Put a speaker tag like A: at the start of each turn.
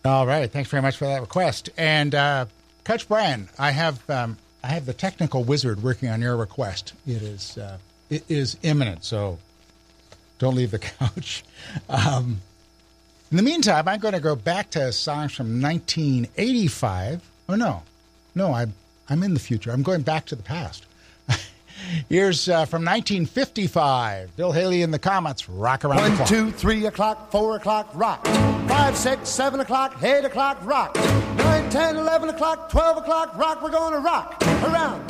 A: All right. Thanks very much for that request. And Coach Brian, I have the technical wizard working on your request. It is imminent, so don't leave the couch. In the meantime, I'm going to go back to songs from 1985. Oh, no, I'm in the future. I'm going back to the past. Here's from 1955, Bill Haley and the Comets, Rock Around the Clock.
B: 1, 2, 3 o'clock, 4 o'clock, rock. 5, 6, 7 o'clock, 8 o'clock, rock. 9, 10, 11 o'clock, 12 o'clock, rock. We're going to rock around